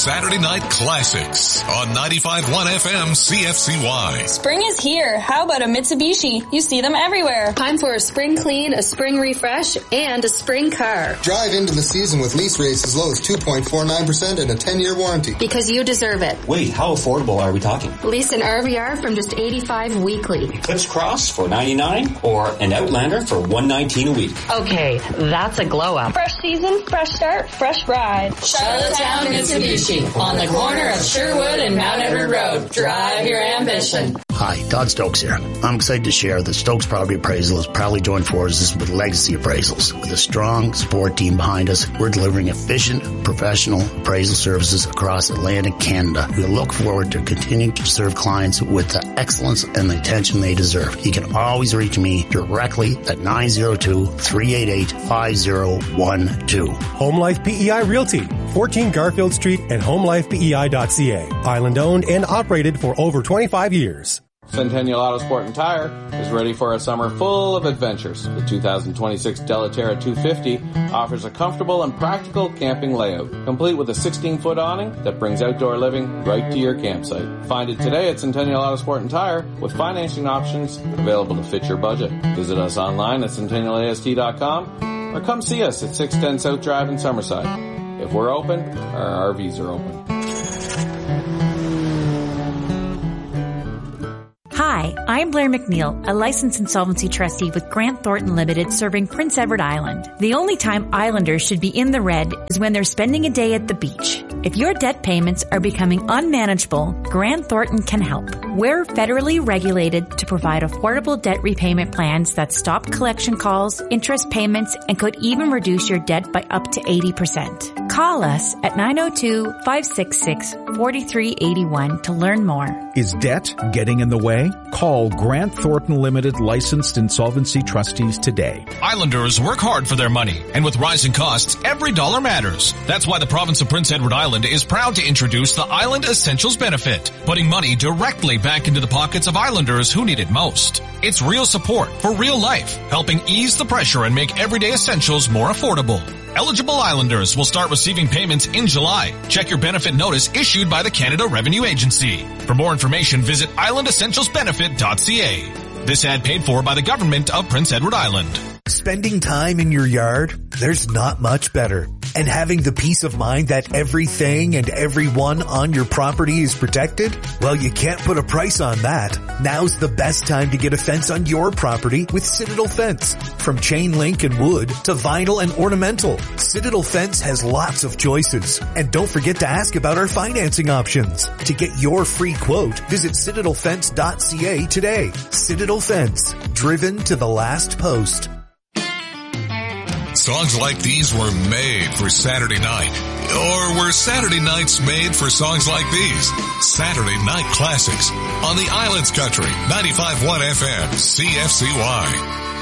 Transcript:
Saturday Night Classics on 95.1 FM CFCY. Spring is here. How about a Mitsubishi? You see them everywhere. Time for a spring clean, a spring refresh, and a spring car. Drive into the season with lease rates as low as 2.49% and a 10-year warranty. Because you deserve it. Wait, how affordable are we talking? Lease an RVR from just $85 weekly. Eclipse Cross for $99 or an Outlander for $119 a week. Okay, that's a glow up. Fresh season, fresh start, fresh ride. Charlottetown Mitsubishi on the corner of Sherwood and Mount Edward Road. Drive your ambition. Hi, Todd Stokes here. I'm excited to share that Stokes Property Appraisal has proudly joined forces with Legacy Appraisals. With a strong support team behind us, we're delivering efficient, professional appraisal services across Atlantic Canada. We look forward to continuing to serve clients with the excellence and the attention they deserve. You can always reach me directly at 902-388-5012. Home Life PEI Realty, 14 Garfield Street and homelifepei.ca. Island owned and operated for over 25 years. Centennial Auto Sport and Tire is ready for a summer full of adventures. The 2026 Delaterra 250 offers a comfortable and practical camping layout, complete with a 16-foot awning that brings outdoor living right to your campsite. Find it today at Centennial Auto Sport and Tire with financing options available to fit your budget. Visit us online at centennialast.com or come see us at 610 South Drive in Summerside. If we're open, our RVs are open. Hi, I'm Blair McNeil, a licensed insolvency trustee with Grant Thornton Limited serving Prince Edward Island. The only time Islanders should be in the red is when they're spending a day at the beach. If your debt payments are becoming unmanageable, Grant Thornton can help. We're federally regulated to provide affordable debt repayment plans that stop collection calls, interest payments, and could even reduce your debt by up to 80%. Call us at 902-566-4381 to learn more. Is debt getting in the way? Call Grant Thornton Limited licensed insolvency trustees today. Islanders work hard for their money, and with rising costs, every dollar matters. That's why the province of Prince Edward Island is proud to introduce the Island Essentials Benefit, putting money directly back into the pockets of Islanders who need it most. It's real support for real life, helping ease the pressure and make everyday essentials more affordable. Eligible Islanders will start receiving payments in July. Check your benefit notice issued by the Canada Revenue Agency. For more information, visit islandessentialsbenefit.ca. This ad paid for by the government of Prince Edward Island. Spending time in your yard? There's not much better. And having the peace of mind that everything and everyone on your property is protected? Well, you can't put a price on that. Now's the best time to get a fence on your property with Citadel Fence. From chain link and wood to vinyl and ornamental, Citadel Fence has lots of choices. And don't forget to ask about our financing options. To get your free quote, visit citadelfence.ca today. Citadel Fence, driven to the last post. Songs like these were made for Saturday night. Or were Saturday nights made for songs like these? Saturday Night Classics on the Islands Country, 95.1 FM, CFCY.